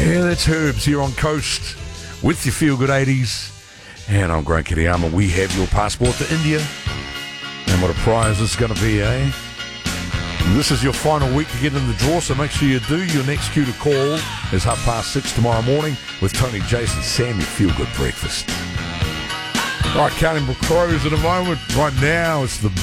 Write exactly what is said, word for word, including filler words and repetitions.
Yeah, that's Herbs here on Coast with your Feel Good eighties. And I'm Grant Kiriyama. We have your passport to India. And what a prize this is going to be, eh? This is your final week to get in the draw, so make sure you do. Your next cue to call is half past six tomorrow morning with Tony, Jason, Sam, your Feel Good breakfast. All right, counting crows in a moment. Right now, it's the